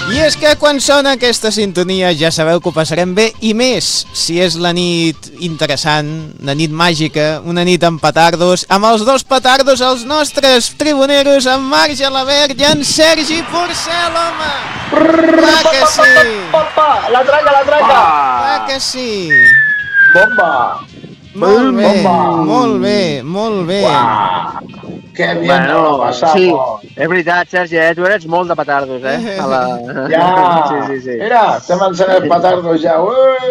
I és que quan sona aquesta sintonia ja sabeu que ho passarem bé i més si és la nit interessant, la nit màgica, una nit amb petardos, amb els dos petardos, els nostres tribuneros, en Marc Gelabert i en Sergi Porcel, home! Clar que sí! La traca! Clar que sí! Bomba! Molt bé, Bomba! molt bé, molt bé. Uah! Que bien nos lo pasamos. Sí, és veritat, Sergi, tu eres molt de petardos, Ja! Sí. Mira, estem encenent els petardos ja.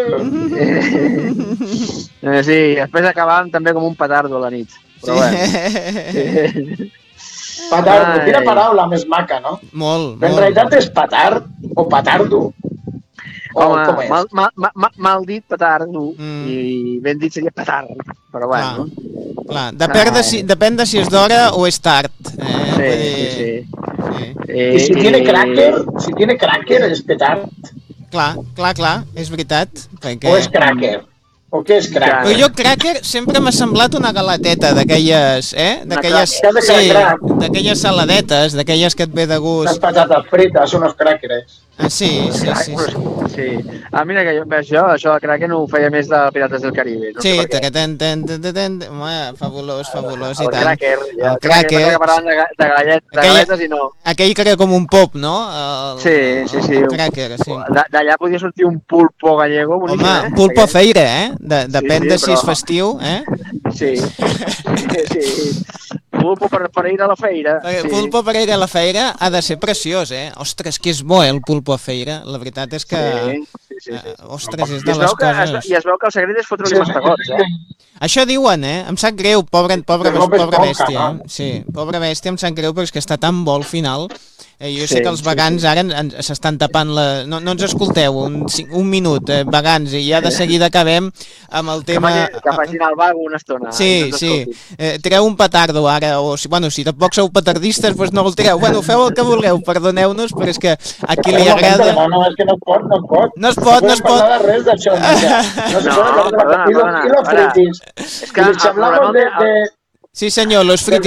Sí, després acabàvem també com un petardo a la nit. Però bueno. Petardo, quina paraula més maca, no? Molt, En realitat és petard o petardo. Home, mal dit petardo i ben dit seria petard, però bueno. Clar, depèn de si és d'hora o és tard. Sí. I si tiene cracker és petard. Clar, és veritat. O és cracker. O què és cracker? Però jo cracker sempre m'ha semblat una galateta d'aquelles, d'aquelles saladetes, d'aquelles que et ve de gust. Unes patates frites, unos crackers. Sí. Ah, mira que això de Kraken ho feia més de Pirates del Caribe. Sí, fabulós, i tant. El Cracker, que parlaven de galetes i no. Aquell que era com un pop, no? Sí. El Cracker, sí. D'allà podia sortir un pulpo gallego boníssim, Home, pulpo feire, depèn de si és festiu, Sí. Pulpo per ir a la feira. Pulpo per ir a la feira ha de ser preciós, Ostres, que és bo, el pulpo a feira. La veritat és que... Sí. Ostres, és de les coses... I es veu que el secret és fotre-li mastegots, Això diuen, Em sap greu, pobra bèstia. Sí, pobra bèstia, em sap greu, però és que està tan bo al final. Jo sé que els vegans ara s'estan tapant la... No ens escolteu, un minut, vegans, i ja de seguida acabem amb el tema... Que facin el vago una estona. Sí. Treu un petardo ara, o si tampoc sou petardistes, doncs no el treu. Bueno, feu el que vulgueu, perdoneu-nos, però és que a qui li agrada... No, és que no es pot. No es pot. No parlar de res d'això, no se pot parlar de... I los fritis. És que... Si hablamos de... Sí, senyor, los fritis.